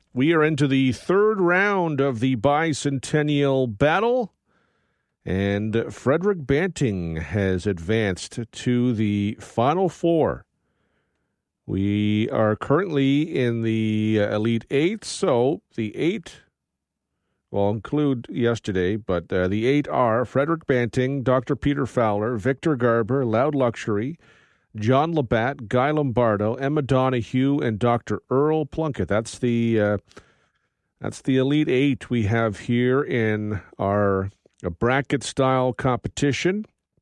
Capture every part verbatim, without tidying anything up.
We are into the third round of the bicentennial battle, and Frederick Banting has advanced to the Final Four. We are currently in the Elite Eight, so the eight will include yesterday, but uh, the eight are Frederick Banting, Doctor Peter Fowler, Victor Garber, Loud Luxury, John Labatt, Guy Lombardo, Emma Donahue, and Doctor Earl Plunkett. That's the uh, that's the Elite Eight we have here in our bracket-style competition.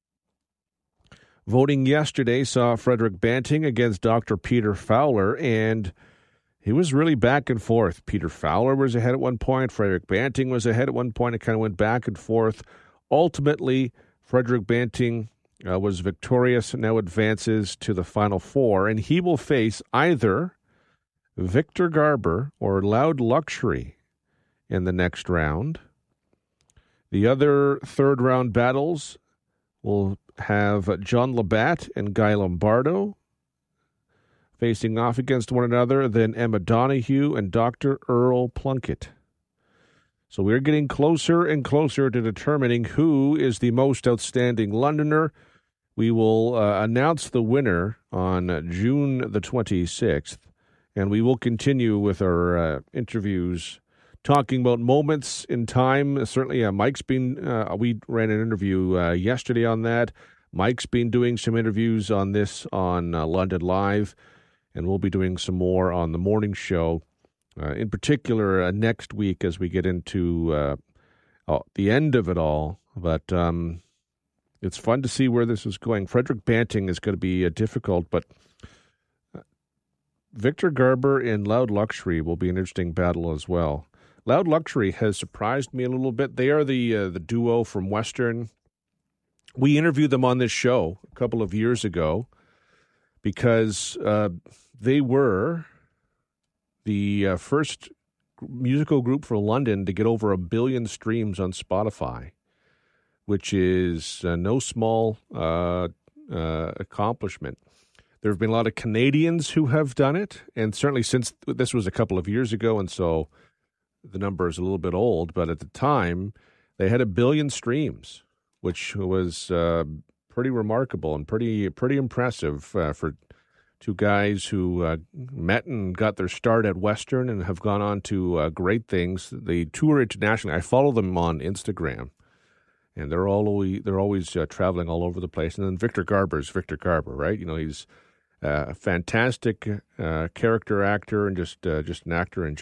Voting yesterday saw Frederick Banting against Doctor Peter Fowler, and he was really back and forth. Peter Fowler was ahead at one point. Frederick Banting was ahead at one point. It kind of went back and forth. Ultimately, Frederick Banting uh, was victorious and now advances to the Final Four, and he will face either Victor Garber or Loud Luxury in the next round. The other third-round battles will have John Labatt and Guy Lombardo facing off against one another, then Emma Donahue and Doctor Earl Plunkett. So we're getting closer and closer to determining who is the most outstanding Londoner. We will uh, announce the winner on June the twenty-sixth, and we will continue with our uh, interviews talking about moments in time. Certainly, uh, Mike's been, uh, we ran an interview uh, yesterday on that. Mike's been doing some interviews on this on uh, London Live, and we'll be doing some more on the morning show, uh, in particular uh, next week as we get into uh, oh, the end of it all. But um, it's fun to see where this is going. Frederick Banting is going to be uh, difficult, but Victor Garber and Loud Luxury will be an interesting battle as well. Loud Luxury has surprised me a little bit. They are the uh, the duo from Western. We interviewed them on this show a couple of years ago because uh, they were the uh, first musical group for London to get over a billion streams on Spotify, which is uh, no small uh, uh, accomplishment. There have been a lot of Canadians who have done it, and certainly since this was a couple of years ago, and so the number is a little bit old, but at the time, they had a billion streams, which was uh, pretty remarkable and pretty pretty impressive uh, for two guys who uh, met and got their start at Western and have gone on to uh, great things. They tour internationally. I follow them on Instagram, and they're all always, they're always uh, traveling all over the place. And then Victor Garber is Victor Garber, right? You know, he's uh, a fantastic uh, character actor and just uh, just an actor in